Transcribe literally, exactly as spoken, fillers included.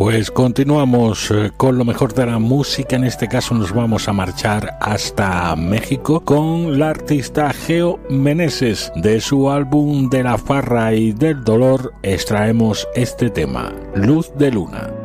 Pues continuamos eh, con lo mejor de la música. En este caso nos vamos a marchar hasta México con la artista Geo Meneses. De su álbum De la farra y del dolor extraemos este tema, Luz de Luna.